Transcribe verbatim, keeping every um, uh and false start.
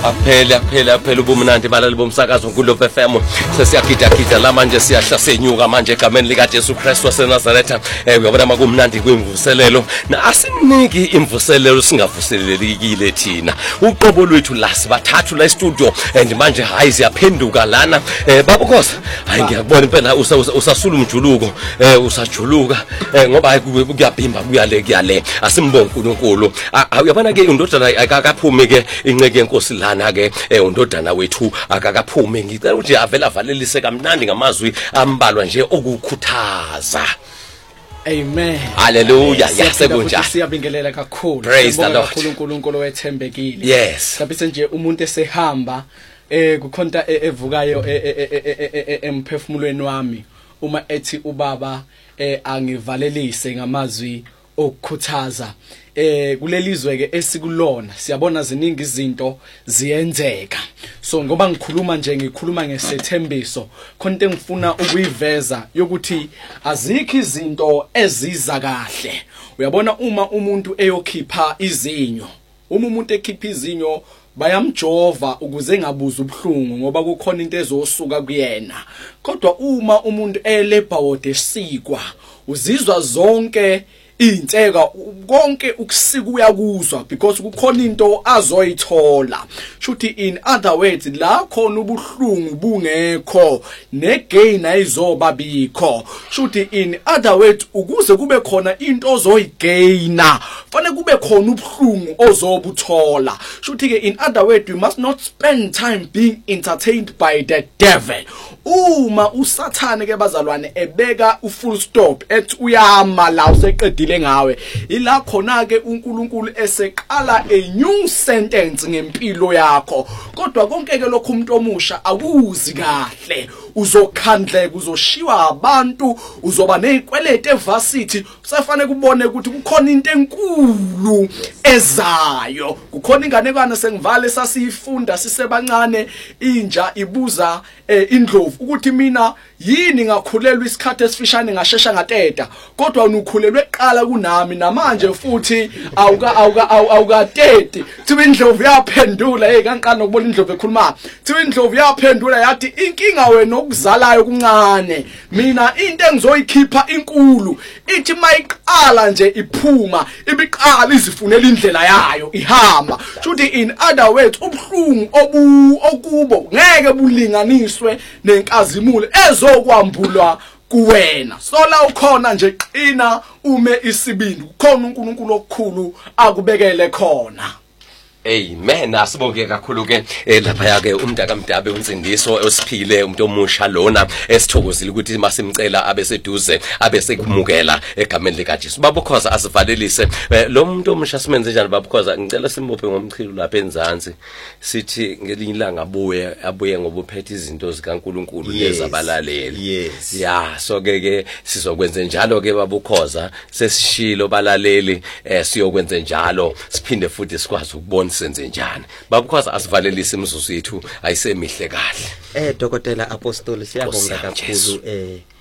Aphela aphela aphela ubumnandi balali bomsakazo kulo F M sesiyagida gida la manje siyahla senyuka manje egameni lika Jesu Christ waseNazaretha eh uyabona makumnandi kwimvuselelo na asiniki imvuselelo singavuselelekile thina uqobo lwethu la sibathathu la studio and manje hayi siyaphenduka lana eh babukhosa hayi ngiyakubona impela usasula umjuluko eh usajuluka eh ngoba hayi kuyabhimba kuyale kuyale asimbonge uNkulunkulu uyabona ke indodana akakaphume ke inceke yenkosi lana ke undodana wethu akakaphume ngicela ukuthi avela valelise kamnandi ngamazwi ambalwa nje okukhuthaza. Amen. Hallelujah. Yasekunjani. Siyabingelela kakhulu. Praise the Lord. uNkulunkulu wethembekile. Yes. Sabise nje umuntu esehamba eh kukhonta evukayo emphefumulweni wami uma ethi ubaba eh angivalelise ngamazwi okukhuthaza. Eh kulelizwe ke esikulona siyabona ziningi izinto ziyenzeka. So ngoba ngikhuluma nje ngikhuluma ngesethembiso khonto engifuna ukuyiveza yokuthi azikho izinto eziza kahle. Uyabona uma umuntu eyokhipha izinyo, uma umuntu ekhipha izinyo bayamjova ukuze engabuza ubhlungu ngoba kukhona into ezosuka kuyena. Kodwa uma umuntu elebha wodesikwa uzizwa zonke inseka konke ukusika uyakuzwa because kukhona into azoyithola. Shuthi in other words la khona ubuhlungu bungekho negain ayizoba bikho. Shuthi in other words ukuze kube khona into ozoyigaina fanele kube khona ubuhlungu ozobuthola. Shuthi ke in other words you must not spend time being entertained by the devil. Uma usathane ke bazalwane ebeka ufull stop ethi uyama la useqedile ngawe ila khona ke uNkulunkulu eseqala a new sentence ngempilo yakho. Kodwa konke ke lokho umuntu omusha akuzi kahle uzokhandleka uzoshiwa abantu uzoba nezikwelete evarsity kusafanele kubone ukuthi kukhona into enkulu ezayo. Kukhona inganekwane sengivale sasiyifunda sisebancane inja ibuza indlovu ukuthi mina yini ngakhulelwa isikhathi esifishane ngashesha ngateta kodwa unukhulelwe eqala kunami namanje futhi awuka awuka awukateti. Thiwe indlovu yaphendula hey kanqana nokubona indlovu ekhuluma. Thiwe indlovu yaphendula yathi inkinga wena okuzalayo kuncane mina into engizoyikhipha inkulu ithi mayiqala nje iphuma ibiqala izifunela indlela yayo ihamba. Shuthi in other words ubhlungu obu okubo ngeke bulinganiswe nenkazimulo ezokwambulwa kuwena. So la ukhona nje qina ume isibindi kukhona uNkulunkulu okukhulu akubekele khona. Amen. Asibonge kakhulu ke lapha yake umntaka Mdabe unsindiso osiphile umuntu omusha lona esithokozile ukuthi masimcela abeseduze abesekumukela egameni lika Jesu. Babukhoza asivalelise lo muntu omusha simenze njani babukhoza ngicela simbophe ngomchilo lapha enzansi sithi ngelinye ilanga abuye abuye ngoba uphethe izinto zikaNkulunkulu lezabalaleli. Yes. Yeah, so ke ke sizokwenza njalo ke babukhoza sesishilo balaleli eh siyokwenza njalo siphinde futhi sikwazi ukubona senze njani babukhoza asivalelise imizuzu yethu ayisemihle kahle. Eh Dokotela Apostoli siyabonga kakhulu eh